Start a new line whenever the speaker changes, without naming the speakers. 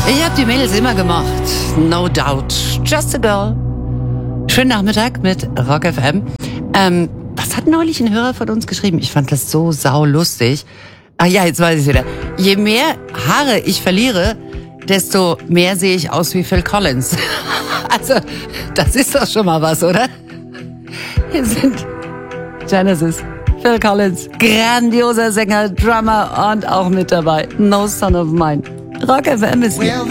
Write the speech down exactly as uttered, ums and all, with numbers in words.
Ich hab die Mädels immer gemocht. No doubt. Just a girl. Schönen Nachmittag mit Rock F M. Ähm, was hat neulich ein Hörer von uns geschrieben? Ich fand das so saulustig. Ach ja, jetzt weiß ich wieder. Je mehr Haare ich verliere, desto mehr sehe ich aus wie Phil Collins. Also, das ist doch schon mal was, oder? Hier sind Genesis, Phil Collins, grandioser Sänger, Drummer und auch mit dabei No Son of Mine. Rock F M ist
Well,